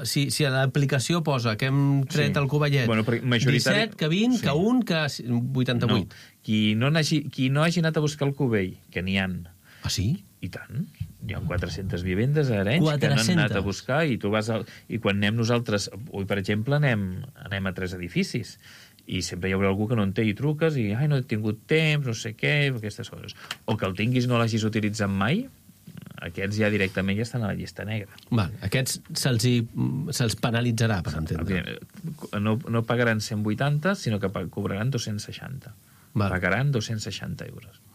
si a l'aplicació posa que hem tret el covellet 17, que 20, que 1, que 88. No. Qui no hagi anat a buscar el cubell, que n'hi ha. Ah, sí? I tant. Hi ha 400 vivendes a Arenys 400. que no han anat a buscar i tu vas i quan anem nosaltres, avui per exemple anem a 3 edificis i sempre hi haurà algú que no en té i truques i no he tingut temps, no sé què, aquestes coses. O que el tinguis no l'hagis utilitzat mai, aquests ja directament ja estan a la llista negra. Val, aquests se'ls penalitzarà, per entendre. No pagaran 180, sinó que cobraran 260. Val. Pagaran 260 euros.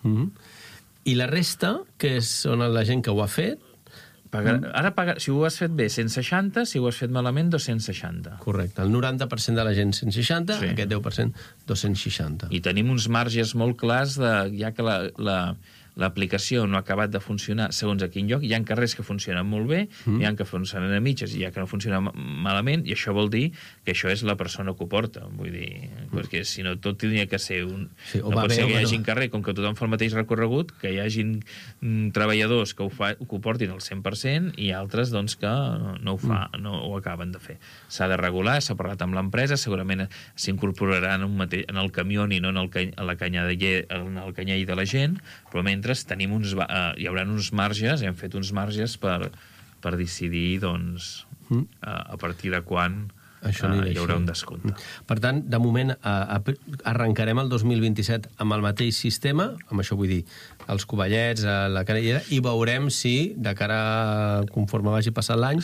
I la resta, que són la gent que ho ha fet... Ara, si ho has fet bé, 160, si ho has fet malament, 260. Correcte. El 90% de la gent 160, sí. Aquest 10% 260. I tenim uns marges molt clars ja que l'aplicació no ha acabat de funcionar segons a quin lloc. Hi ha carrers que funcionen molt bé, hi ha que funcionen a mitges i hi ha que no funcionen malament, i això vol dir que això és la persona que ho porta. Vull dir, perquè si no tot tindria que ser un... Sí, no pot ser que hi hagi carrer, com que tothom fa el mateix recorregut, que hi hagin treballadors que ho portin al 100% i altres doncs, que no ho acaben de fer. S'ha de regular, s'ha parlat amb l'empresa, segurament s'incorporaran en el camió i no en el canyell de la gent, però mentre hi haurà uns marges, hem fet uns marges per decidir doncs, a partir de quan hi haurà un descompte. Per tant, de moment arrencarem el 2027 amb el mateix sistema, amb això vull dir, els covellets, la canellera, i veurem si, de cara conforme vagi passant l'any,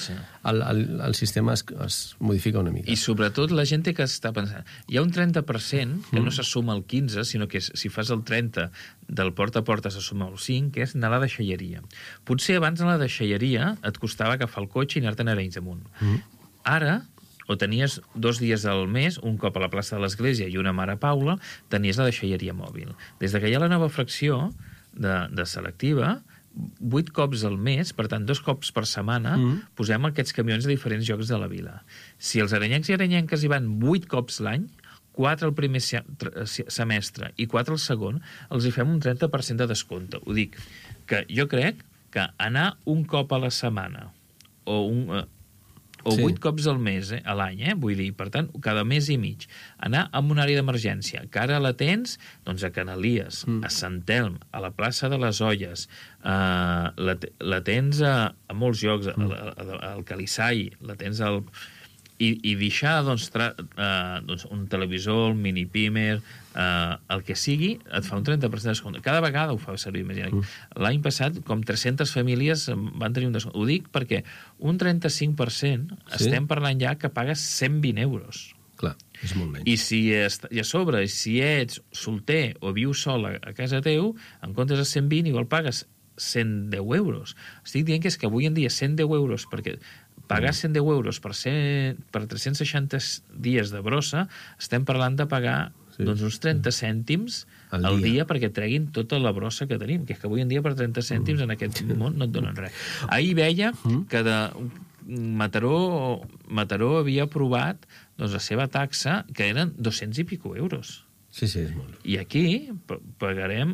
el sistema es modifica una mica. I sobretot la gent té que estar pensant. Hi ha un 30% que no se suma al 15, sinó que si fas el 30 del porta a porta se suma al 5, que és anar a la deixalleria. Potser abans a la deixalleria et costava agafar el cotxe i anar-te'n a Arenys Amunt. Ara, o tenies 2 dies al mes, un cop a la plaça de l'Església i una a Mare Paula, tenies la deixalleria mòbil. Des que hi ha la nova fracció de selectiva, 8 cops al mes, per tant 2 cops per setmana, posem aquests camions a diferents llocs de la vila. Si els arenyencs i arenyenques hi van 8 cops l'any, 4 el primer semestre i 4 el segon, els hi fem un 30% de descompte. Ho dic, que jo crec que anar un cop a la setmana o 8 cops al mes, a l'any, vull dir, per tant, cada mes i mig. Anar a una àrea d'emergència, que ara la tens doncs, a Canalies, a Sant Elm, a la plaça de les Olles, la tens a molts llocs, al Calissai, la tens al... I deixar doncs, un televisor, un mini pimer, el que sigui, et fa un 30% de descompte. Cada vegada ho fa servir més. L'any passat, com 300 famílies van tenir un descompte. Ho dic perquè un 35% estem parlant ja que pagues 120 euros. Clar, és molt menys. I a sobre, si ets solter o vius sol a casa teu, en comptes de 120, igual pagues 110 euros. Estic dient que és que avui en dia 110 euros, perquè pagar 110 euros per 360 dies de brossa, estem parlant de pagar uns 30 cèntims al dia perquè treguin tota la brossa que tenim, que és que avui en dia per 30 cèntims en aquest món no et donen res. Ahir veia que Mataró havia aprovat la seva taxa, que eren 200 i pico euros. Sí, és molt. I aquí pagarem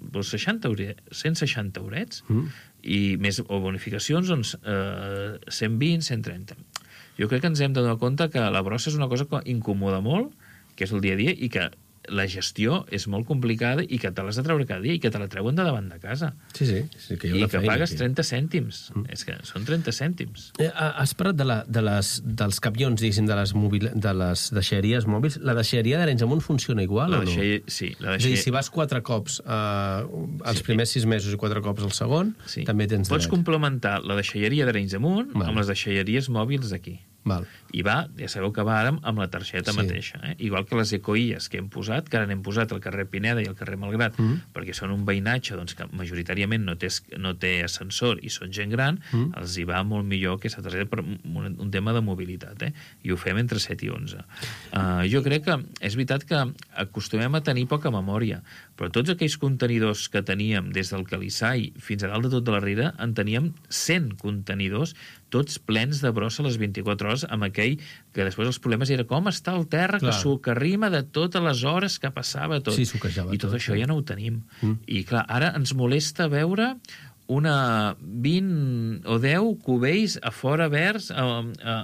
160 eurets i més o bonificacions, doncs 120, 130. Jo crec que ens hem de donar compte que la brossa és una cosa que incomoda molt, que és el dia a dia, i que la gestió és molt complicada i que te l'has de treure cada dia i que te la treuen de davant de casa. Sí, que hi ha una feina. I que pagues 30 cèntims. És que són 30 cèntims. Has parlat dels camions, diguéssim, de les deixalleries mòbils. La deixalleria d'Arenys Amunt funciona igual o no? Sí. És a dir, si vas 4 cops els primers 6 mesos i 4 cops el segon, també tens dret. Pots complementar la deixalleria d'Arenys Amunt amb les deixalleries mòbils d'aquí. I ja sabeu que va ara amb la targeta mateixa. Igual que les ecoilles que hem posat, que ara n'hem posat al carrer Pineda i al carrer Malgrat, perquè són un veïnatge que majoritàriament no té ascensor i són gent gran, els hi va molt millor que aquesta targeta per un tema de mobilitat. I ho fem entre 7 i 11. Jo crec que és veritat que acostumem a tenir poca memòria, però tots aquells contenidors que teníem des del Calissai fins a dalt de tot de la Riera, en teníem 100 contenidors, tots plens de brossa a les 24 hores, amb aquell que després els problemes era com està el terra, que s'ho de totes les hores que passava tot. Sí, suquejava i tot això ja no ho tenim. I clar, ara ens molesta veure 20 o 10 cubells a fora verds